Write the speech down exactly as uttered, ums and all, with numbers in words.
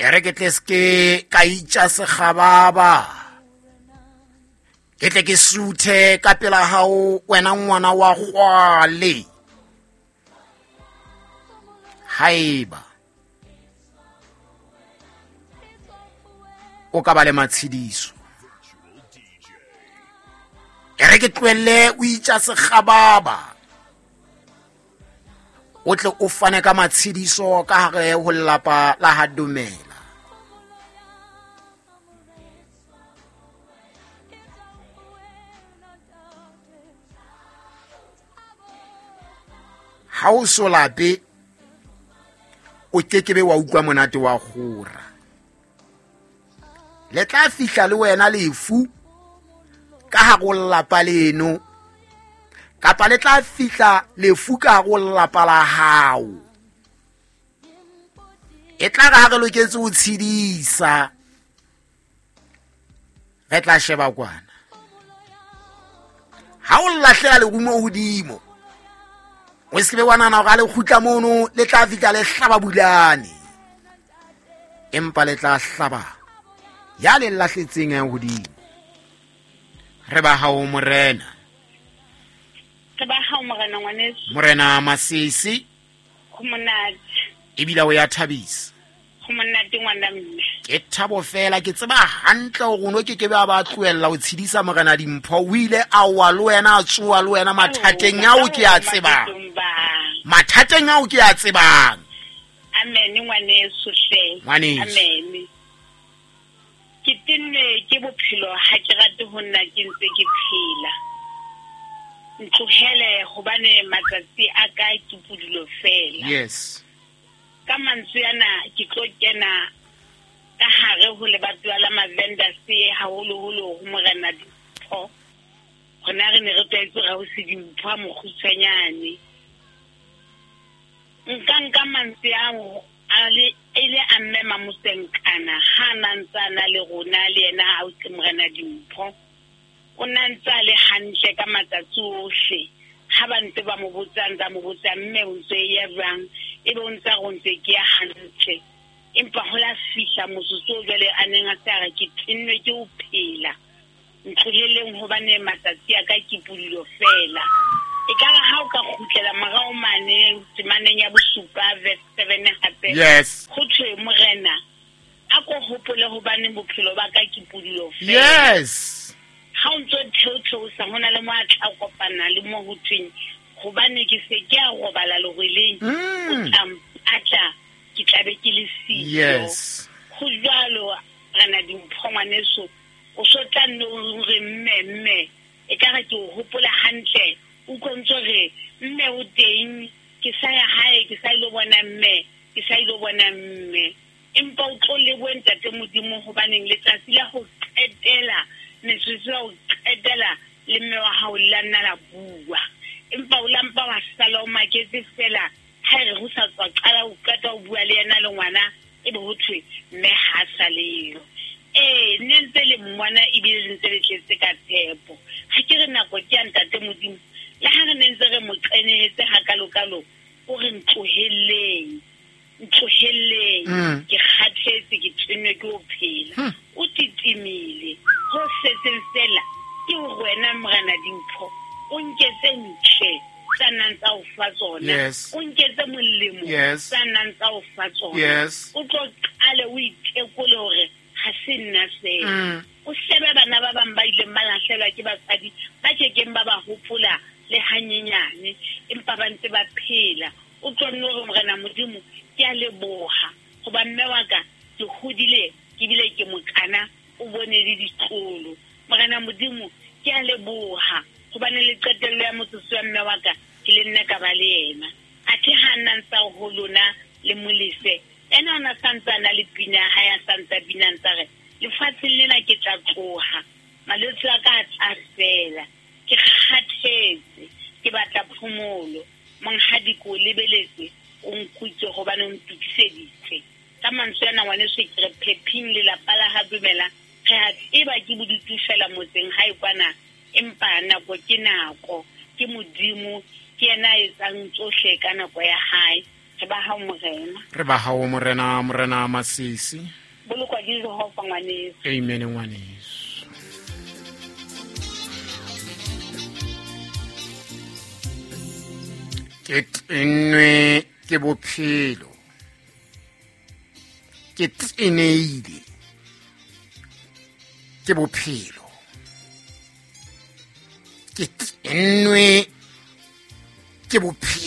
ere ke tle ske ka itša sekgababa ke tle ke suthe ka pela hao wena ngwana wa kgwale haiba o ka ba le matshidiso ere ke tlwelle o itša sekgababa o tle o fane ka matshidiso ka hare ho lelapa la ha Dumela. Ha o so lape o kekebe wa utlwa monate wa kgora le tla fihla le wena lefu ka ha go lapa leno kapa le tla fihla lefu ka go lapa la hao e tla ga re loketse o tshedisa re tla sheba kwana ha o lahlela le gumo hodimo o se be wana na ga le khutla mono le tla fihla le hlaba bulane empa le tla hlaba ya le lahletseng ya hodimo re ba ha o morena re ba ha o morena ngwaneso morena Masisi go monate ebile o ya thabisa go monate ngwana mme ke thabo fela ke tseba hantle go no ke ke ba ba tloella o tshedisa morena Dimpho o ile a wa le wena a tsoa le wena mathateng ya o ke a tseba mathateng ya o ke a tsebang amen ngwaneso hle amen ke tinne ke bophelo ha ke rate ho nna ke ntse ke phela ntlogele gobane matsatsi a ka ke pudilo fela yes ka mantswe yana ke tlo kena ka hare ho le batho la mavenda se haholo holo ho morena Dimpho gona re ne re tletse ga o se Dimpho mo khutshanyane nka nka mantswe ao ale ile a mmema mosenkana ha nantsana le rona le yena ha o se morena Dimpho o nantsa le hantle ka matsatsi ohle ha ba ntse ba mo botsang ba mo botsa mme o ntse ya bang e be o ntsa go ntse ke ya hantle empa hola fihla mosuso jale a neng a tsara ke tennwe ke o phela ntloleleng ho bane matsatsi a ka ke pulilo fela e ka ha o ka khutlela magao mane temaneng ya bosupa verse seven hape yes go thwe morena a ko hopole ho bane bophelo ba ka ke pulilo fela yes ha o ntse thotho sa hona le mo a tla kopana le mo ho tweng gobane ke se ke a robala le go leng o tla atla ke tlabe ke le siyo yes go jalo rena Dimpho ngwaneso o so tla no re mmemme e ka ga ke o hopola hantle o kontso re mme o teng ke sa ya hae ke sa ile bona mme ke sa ile bona mme empa o tlo le bonta te modimo go baneng le tsatsi la go qetela ne se se o qetela le mme wa ha o la nna la bua empa o lampa wa sala o maketse fela ha re go sa tswa qala o qeta o bua le yena le ngwana e be ho thwe mme ha sa le eh ne ntse le mwana e bile ntse le tletse ka tshepo ha ke re nako ke a ntate modimo la ha re ne ntse re mo qenetse ha kalokalo o re ntlohelleng ntlohelleng ke kgathetse ke tshwenwe ke o phela o titimile ho setseng fela ke wena morena Dimpho o nketse ntle sanang tsa o fa tsona o nketse molemo sanang tsa o fa tsona o tlo qale o itekole hore ha se nna se o shebe bana ba bang ba ile malahlela ke batsadi ba kekeng ba ba hopola le hanyenyane empa ba ntse ba phela o tlo nno re morena modimo ke a leboha go ba mme wa ka ke hodile ke bile ke mokana o bone le ditlolo morena modimo ke a leboha go ba ne le qetello ya motsoso wa mme wa ka ke le nna ka ba le yena a ke hanang sa ho lona le molefe ena na santsana le pina ha ya santsa binantsa re le fatseng lena ke tla tloha malwetse a ka a fela ke kgathetse ke batla phomolo monghadi ko lebeletse o nkutse go bana o ntukiseditse ka mantswe yana ngwane se ke re phephing le la pala ha Dumela ge a tseba ke bodutu fela motseng ha e kwana empa nako ke nako ke modimo ke yena e tsang tsohle ka nako ya hae re ba hao morena re ba hao morena morena Masisi. bolokwa di Jehova ngwaneso. Amen ngwaneso. Ke tenwe ke bophelo, ke teneile ke bophelo, ke tenwe ke bophelo.